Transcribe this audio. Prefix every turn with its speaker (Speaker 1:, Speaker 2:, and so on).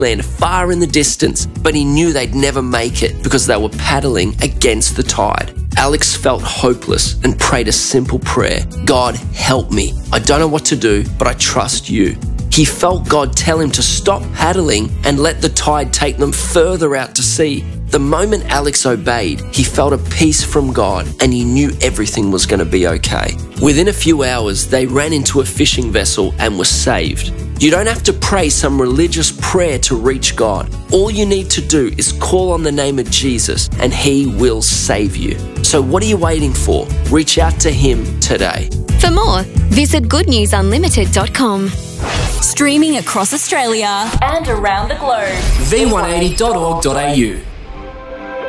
Speaker 1: land far in the distance, but he knew they'd never make it because they were paddling against the tide. Alex felt hopeless and prayed a simple prayer: God, help me. I don't know what to do, but I trust you. He felt God tell him to stop paddling and let the tide take them further out to sea. The moment Alex obeyed, he felt a peace from God and he knew everything was going to be okay. Within a few hours, they ran into a fishing vessel and were saved. You don't have to pray some religious prayer to reach God. All you need to do is call on the name of Jesus and He will save you. So what are you waiting for? Reach out to Him today.
Speaker 2: For more, visit goodnewsunlimited.com.
Speaker 3: Streaming across Australia and around the globe.
Speaker 4: v180.org.au